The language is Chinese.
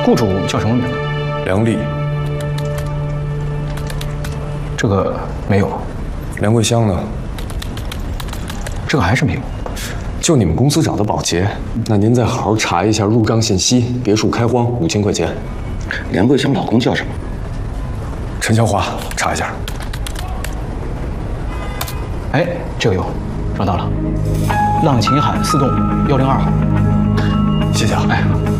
雇主叫什么名？ 梁丽。 这个没有。 梁桂香呢？ 这个还是没有。 就你们公司找的保洁，那您再好好查一下入账信息，别墅开荒5000块钱。 梁桂香老公叫什么？ 陈小华，查一下。 哎，这个有，找到了，浪琴海4栋102号。 谢谢啊。 哎。